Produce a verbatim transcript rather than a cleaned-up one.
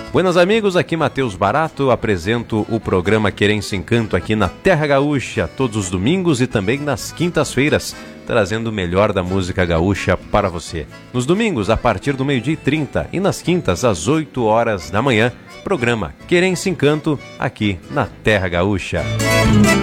Buenas amigos, aqui Matheus Barato, apresento o programa Querência Encanto aqui na Terra Gaúcha, todos os domingos e também nas quintas-feiras, trazendo o melhor da música gaúcha para você. Nos domingos, a partir do meio-dia e trinta e nas quintas, às oito horas da manhã, programa Querência Encanto aqui na Terra Gaúcha.